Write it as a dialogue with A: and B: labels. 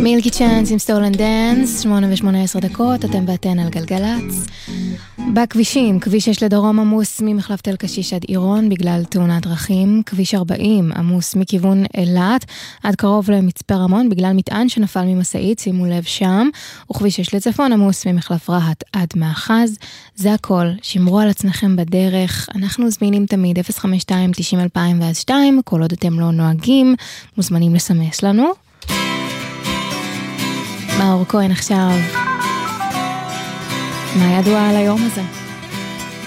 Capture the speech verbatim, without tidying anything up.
A: מילקי צ'אנס עם סטולן דנס, שמונה ושמונה עשרה דקות, אתם ואתן על גלגלץ. בכבישים, כביש שש לדרום עמוס ממחלף תל קשיש עד עירון בגלל תאונת דרכים, כביש ארבעים עמוס מכיוון אילת עד קרוב למצפה רמון בגלל מטען שנפל ממסעית, שימו לב שם, וכביש שש לצפון עמוס ממחלף רהט עד מאחז. זה הכל, שמרו על עצמכם בדרך, אנחנו זמינים תמיד אפס חמש שתיים תשעים אלפיים ואז שתיים, כל עוד אתם לא נוהגים, מוזמנים לסמס לנו. מאור כהן עכשיו, מה ידוע על היום הזה?